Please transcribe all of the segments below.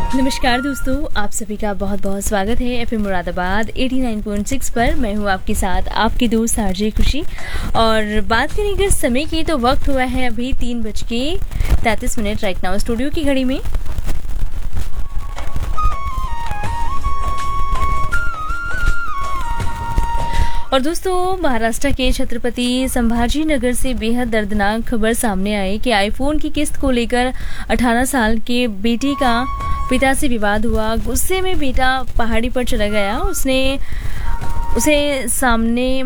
नमस्कार दोस्तों, आप सभी का बहुत बहुत स्वागत है एफएम मुरादाबाद 89.6 पर। मैं हूं आपके साथ आपकी दोस्त आरजे खुशी। और बात करें अगर समय की तो वक्त हुआ है अभी 3:33 राइट नाउ स्टूडियो की घड़ी में। और दोस्तों, महाराष्ट्र के छत्रपति संभाजी नगर से बेहद दर्दनाक खबर सामने आई कि आईफोन की किस्त को लेकर 18 साल के बेटे का पिता से विवाद हुआ। गुस्से में बेटा पहाड़ी पर चला गया। उसे सामने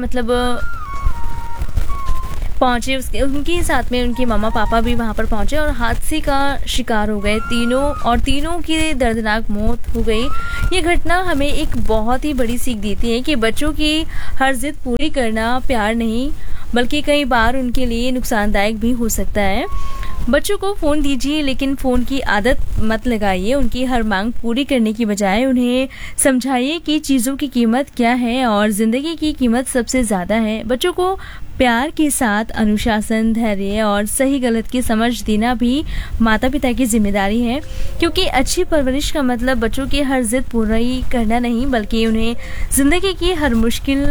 पहुंचे, उनके साथ में उनके मामा पापा भी वहां पर पहुंचे और हादसे का शिकार हो गए तीनों की दर्दनाक मौत हो गई। ये घटना हमें एक बहुत ही बड़ी सीख देती है कि बच्चों की हर जिद पूरी करना प्यार नहीं बल्कि कई बार उनके लिए नुकसानदायक भी हो सकता है। बच्चों को फ़ोन दीजिए लेकिन फ़ोन की आदत मत लगाइए। उनकी हर मांग पूरी करने की बजाय उन्हें समझाइए कि चीज़ों की कीमत क्या है और ज़िंदगी की कीमत सबसे ज़्यादा है। बच्चों को प्यार के साथ अनुशासन, धैर्य और सही गलत की समझ देना भी माता पिता की जिम्मेदारी है, क्योंकि अच्छी परवरिश का मतलब बच्चों की हर जिद पूरी करना नहीं बल्कि उन्हें ज़िंदगी की हर मुश्किल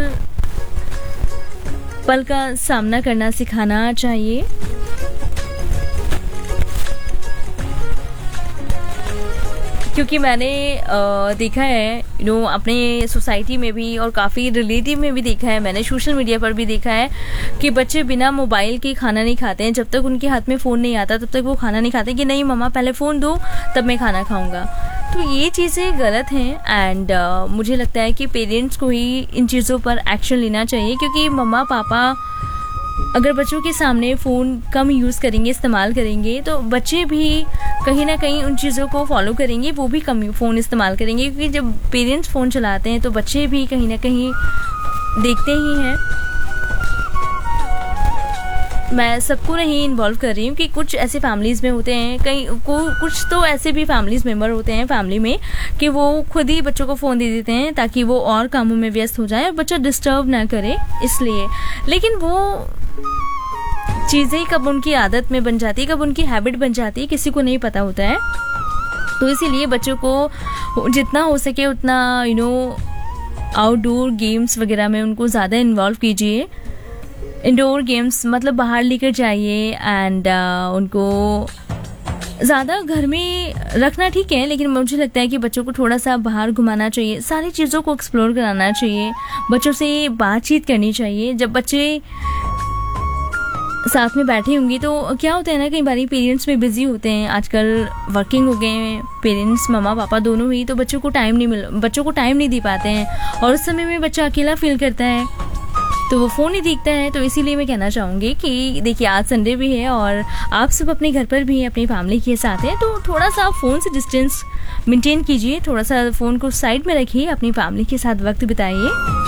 पल का सामना करना सिखाना चाहिए। क्योंकि मैंने देखा है अपने सोसाइटी में भी और काफ़ी रिलेटिव में भी देखा है, मैंने सोशल मीडिया पर भी देखा है कि बच्चे बिना मोबाइल के खाना नहीं खाते हैं। जब तक उनके हाथ में फ़ोन नहीं आता तब तक वो खाना नहीं खाते कि नहीं मम्मा पहले फ़ोन दो तब मैं खाना खाऊंगा। तो ये चीज़ें गलत हैं एंड मुझे लगता है कि पेरेंट्स को ही इन चीज़ों पर एक्शन लेना चाहिए, क्योंकि मम्मा पापा अगर बच्चों के सामने फ़ोन कम यूज़ करेंगे, इस्तेमाल करेंगे, तो बच्चे भी कहीं ना कहीं उन चीज़ों को फॉलो करेंगे, वो भी कम फ़ोन इस्तेमाल करेंगे। क्योंकि जब पेरेंट्स फ़ोन चलाते हैं तो बच्चे भी कहीं ना कहीं देखते ही हैं। मैं सबको नहीं इन्वॉल्व कर रही हूँ कि कुछ ऐसे फैमिलीज़ में होते हैं, कुछ तो ऐसे भी फैमिलीज़ मेम्बर होते हैं फैमिली में कि वो खुद ही बच्चों को फ़ोन दे देते हैं ताकि वो और कामों में व्यस्त हो जाए और बच्चा डिस्टर्ब ना करे इसलिए। लेकिन वो चीज़ें कब उनकी आदत में बन जाती है, कब उनकी हैबिट बन जाती है, किसी को नहीं पता होता है। तो इसीलिए बच्चों को जितना हो सके उतना आउटडोर गेम्स वगैरह में उनको ज़्यादा इन्वॉल्व कीजिए। इंडोर गेम्स मतलब बाहर लेकर जाइए एंड उनको ज़्यादा घर में रखना ठीक है, लेकिन मुझे लगता है कि बच्चों को थोड़ा सा बाहर घुमाना चाहिए, सारी चीज़ों को एक्सप्लोर कराना चाहिए, बच्चों से बातचीत करनी चाहिए। जब बच्चे साथ में बैठे होंगे तो क्या होता है ना, कई बार पेरेंट्स में बिजी होते हैं, आजकल वर्किंग हो गए हैं पेरेंट्स, मम्मा पापा दोनों ही, तो बच्चों को टाइम नहीं दे पाते हैं और उस समय में बच्चा अकेला फील करता है तो वो फ़ोन ही देखता है। तो इसीलिए मैं कहना चाहूँगी कि देखिए आज संडे भी है और आप सब अपने घर पर भी अपनी फैमिली के साथ हैं, तो थोड़ा सा फ़ोन से डिस्टेंस मेंटेन कीजिए, थोड़ा सा फ़ोन को साइड में रखिए, अपनी फैमिली के साथ वक्त बिताइए।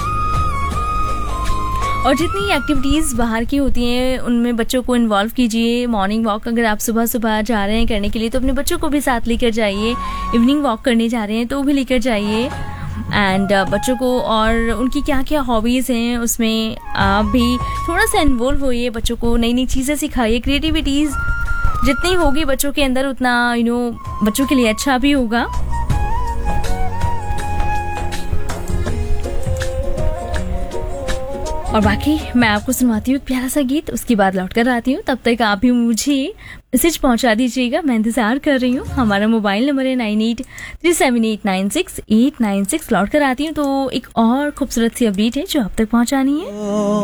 और जितनी एक्टिविटीज़ बाहर की होती हैं उनमें बच्चों को इन्वॉल्व कीजिए। मॉर्निंग वॉक अगर आप सुबह सुबह जा रहे हैं करने के लिए तो अपने बच्चों को भी साथ लेकर जाइए। इवनिंग वॉक करने जा रहे हैं तो भी लेकर जाइए एंड बच्चों को और उनकी क्या क्या हॉबीज़ हैं उसमें आप भी थोड़ा सा इन्वॉल्व होइए। बच्चों को नई नई चीज़ें सिखाइए। क्रिएटिविटीज़ जितनी होगी बच्चों के अंदर उतना बच्चों के लिए अच्छा भी होगा। और बाकी मैं आपको सुनवाती हूँ एक प्यारा सा गीत, उसके बाद लौट कर आती हूँ। तब तक आप भी मुझे मैसेज पहुँचा दीजिएगा, मैं इंतज़ार कर रही हूँ। हमारा मोबाइल नंबर है 9837896896। लौट कर आती हूँ तो एक और खूबसूरत सी अपडेट है जो आप तक पहुँचानी है।